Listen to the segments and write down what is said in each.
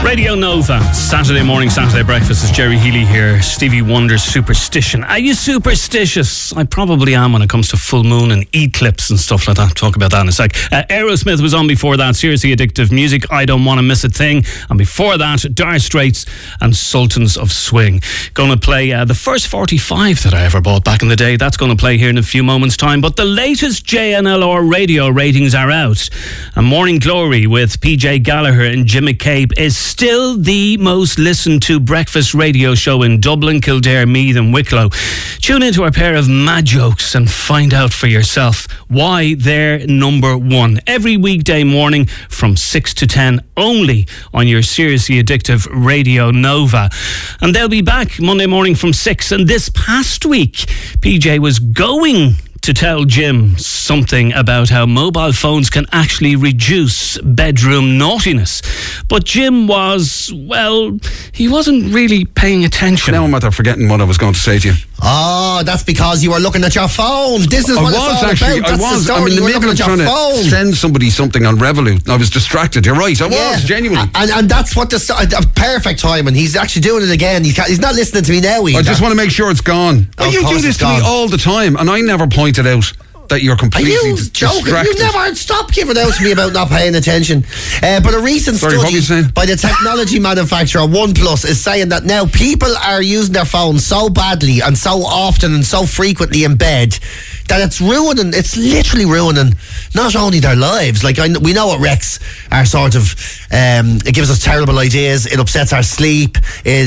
Radio Nova, Saturday morning, Saturday breakfast. It's Jerry Healy here. Stevie Wonder's Superstition. Are you superstitious? I probably am when it comes to full moon and eclipse and stuff like that. Talk about that in a sec. Aerosmith was on before that. Seriously Addictive Music. I Don't Want to Miss a Thing. And before that, Dire Straits and Sultans of Swing. Going to play the first 45 that I ever bought back in the day. That's going to play here in a few moments' time. But the latest JNLR radio ratings are out. And Morning Glory with PJ Gallagher and Jim McCabe is still the most listened to breakfast radio show in Dublin, Kildare, Meath and Wicklow. Tune into a pair of mad jokes and find out for yourself why they're number one. Every weekday morning from 6 to 10 only on your Seriously Addictive Radio Nova. And they'll be back Monday morning from 6. And this past week, PJ was going to tell Jim something about how mobile phones can actually reduce bedroom naughtiness. But Jim was, well, he wasn't really paying attention. Now I'm forgetting what I was going to say to you. Oh, that's because you were looking at your phone. This is what it's all about. That's the story. I'm in the middle of trying to send somebody something on Revolut. I was distracted. You're right. I was, genuinely. And that's what the perfect time. And he's actually doing it again. He's not listening to me now either. I just want to make sure it's gone. Well, you do this to me all the time, and I never pointed out that you're completely distracted. You never stop giving out to me about not paying attention. But a recent study by the technology manufacturer OnePlus is saying that now people are using their phones so badly and so often and so frequently in bed that it's literally ruining not only their lives. Like, we know it wrecks our sort of, it gives us terrible ideas, it upsets our sleep,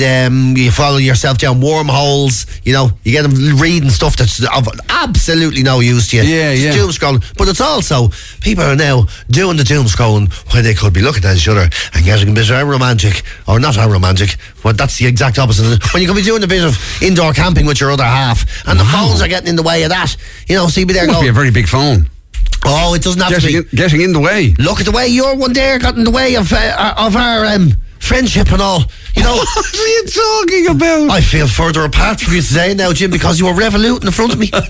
you follow yourself down wormholes, you get them reading stuff that's of absolutely no use to you. Yeah. Doom scrolling. But it's also, people are now doing the doom scrolling when they could be looking at each other and getting a bit romantic, or not romantic, but that's the exact opposite. When you could be doing a bit of indoor camping with your other half, and the phones are getting in the way of that. So you'd be there going, it must be a very big phone. Oh, it doesn't have to be. Getting in the way. Look at the way your one there got in the way of our friendship and all. What are you talking about? I feel further apart from you today now, Jim, because you were Revolut in front of me.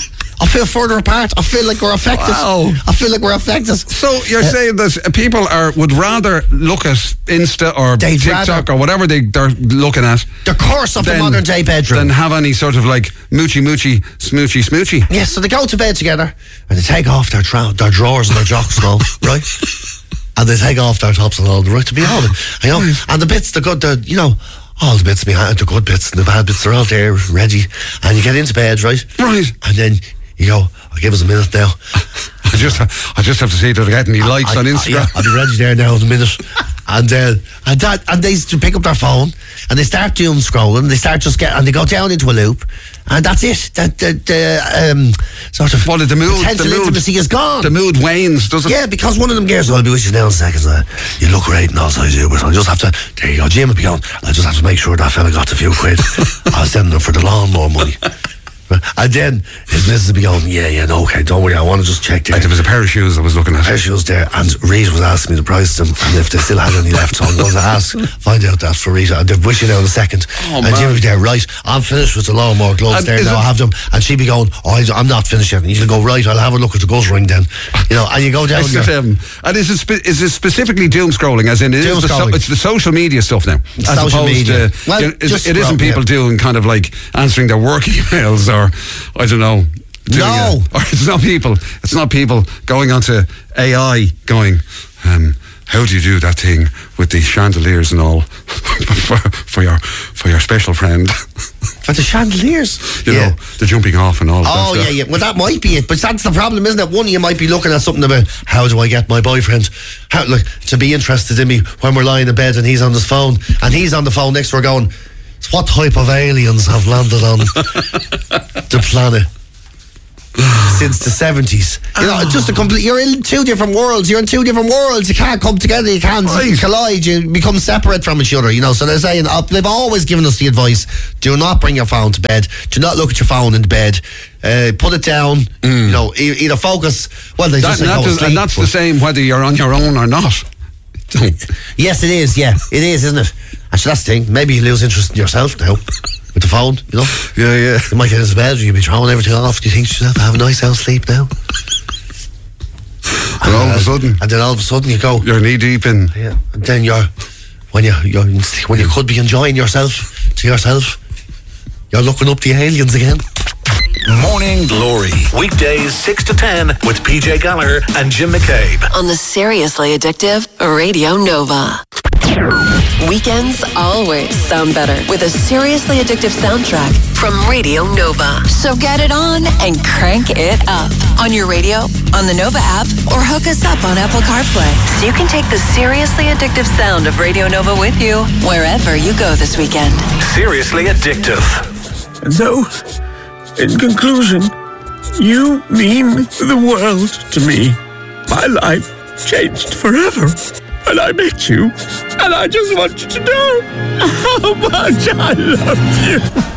I feel further apart. I feel like we're affected. Wow. I feel like we're affected. So you're saying that people would rather look at Insta or TikTok or whatever they're looking at, the curse of the modern day bedroom, than have any sort of like moochie, smoochy. Yes, so they go to bed together and they take off their drawers and their jocks and all, right? And they take off their tops and all, right, to be honest. And the bits, the good, all the bits behind, the good bits and the bad bits, they're all there, ready. And you get into bed, right? Right. And then you go, I'll give us a minute now. I just have to see if they're getting any likes on Instagram. Yeah, I'll be ready there now in a minute. And they pick up their phone and they start doom scrolling. They start and they go down into a loop, and that's it. Sort of the potential intimacy is gone. The mood wanes, doesn't it? Yeah, because one of them girls, I'll be with you now in seconds. You look great and also I do, but I just have to. There you go, Jim will be on. I just have to make sure that fella got a few quid. I'll send them for the lawnmower money. And then his missus would be going, okay, don't worry, I want to just check there. There was a pair of shoes I was looking at. A pair of shoes there, and Rita was asking me the price of them and if they still had any left, so I'm going to find out that for Rita. And they'll wish you now in a second. And Jim would be there, right, I'm finished with the lawnmower gloves there now, I have them. And she'd be going, I'm not finished yet. And you'll go, right, I'll have a look at the gutter ring then. And you go down there. And is it specifically doom scrolling, as in it's the social media stuff now? As social media. It isn't people doing kind of like answering their work emails or, I don't know. Or it's not people going onto AI going, how do you do that thing with the chandeliers and all for your special friend? For the chandeliers? The jumping off and all that stuff. Oh, yeah. Well, that might be it. But that's the problem, isn't it? One, you might be looking at something about, how do I get my boyfriend to be interested in me when we're lying in bed and he's on his phone, and he's on the phone next to her going, what type of aliens have landed on the planet since the 70s? You're in two different worlds. You can't come together. You can't collide. You become separate from each other. So they're saying, they've always given us the advice: do not bring your phone to bed. Do not look at your phone in bed. Put it down. Either focus. Well, they just say go to sleep. And that's the same whether you're on your own or not. Yes, it is. Yeah, it is, isn't it? Actually, that's the thing. Maybe you lose interest in yourself now with the phone. Yeah. You might get into bed, you'll be throwing everything off. Do you think to yourself, have a nice sound sleep now? And all of a sudden, you go, you're knee deep in. Yeah. And then when you could be enjoying yourself to yourself, you're looking up the aliens again. Morning Glory. Weekdays 6 to 10 with PJ Gallagher and Jim McCabe. On the Seriously Addictive Radio Nova. Weekends always sound better with a Seriously Addictive soundtrack from Radio Nova. So get it on and crank it up. On your radio, on the Nova app, or hook us up on Apple CarPlay. So you can take the Seriously Addictive sound of Radio Nova with you wherever you go this weekend. Seriously Addictive. And so, in conclusion, you mean the world to me. My life changed forever when I met you, and I just want you to know how much I love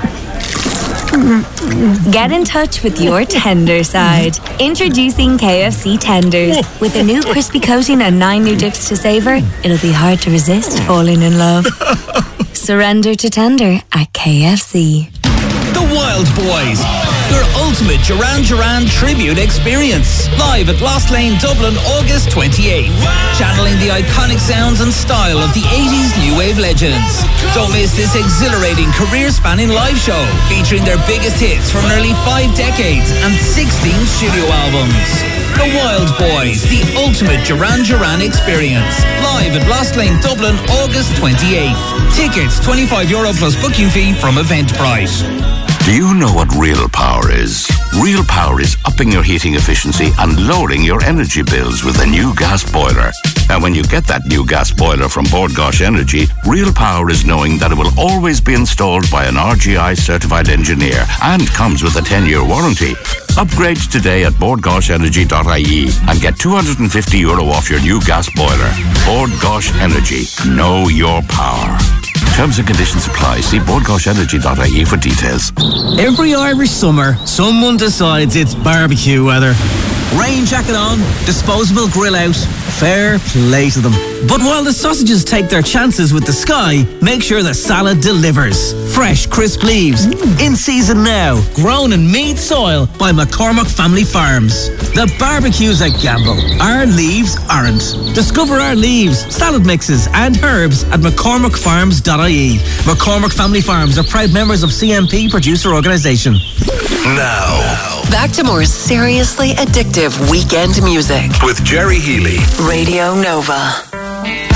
you. Get in touch with your tender side. Introducing KFC Tenders. With a new crispy coating and 9 new dips to savour, it'll be hard to resist falling in love. Surrender to tender at KFC. The Wild Boys, your ultimate Duran Duran tribute experience. Live at Lost Lane, Dublin, August 28th. Channeling the iconic sounds and style of the 80s new wave legends. Don't miss this exhilarating career-spanning live show featuring their biggest hits from nearly 5 decades and 16 studio albums. The Wild Boys, the ultimate Duran Duran experience. Live at Lost Lane, Dublin, August 28th. Tickets €25 plus booking fee from Eventbrite. Do you know what real power is? Real power is upping your heating efficiency and lowering your energy bills with a new gas boiler. And when you get that new gas boiler from Bord Gáis Energy, real power is knowing that it will always be installed by an RGI certified engineer and comes with a 10-year warranty. Upgrade today at bordgaisenergy.ie and get €250 off your new gas boiler. Bord Gáis Energy. Know your power. Terms and conditions apply. See bordgaisenergy.ie for details. Every Irish summer, someone decides it's barbecue weather. Rain jacket on, disposable grill out, fair play to them. But while the sausages take their chances with the sky, make sure the salad delivers. Fresh, crisp leaves, in season now, grown in Meath soil by McCormick Family Farms. The barbecue's a gamble. Our leaves aren't. Discover our leaves, salad mixes and herbs at mccormickfarms.ie. McCormick Family Farms are proud members of CMP Producer Organisation. Now, back to more Seriously Addictive weekend music with Jerry Healy. Radio Nova.